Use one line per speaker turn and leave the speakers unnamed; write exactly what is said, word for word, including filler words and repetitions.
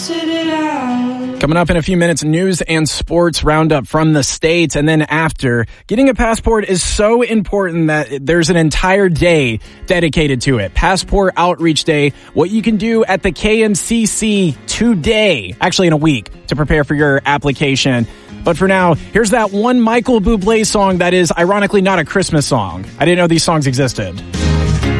Coming up in a few minutes, news and sports roundup from the States. And then after, getting a passport is so important that there's an entire day dedicated to it. Passport Outreach Day, what you can do at the K M C C today, actually in a week, to prepare for your application. But for now, here's that one Michael Bublé song that is ironically not a Christmas song. I didn't know these songs existed.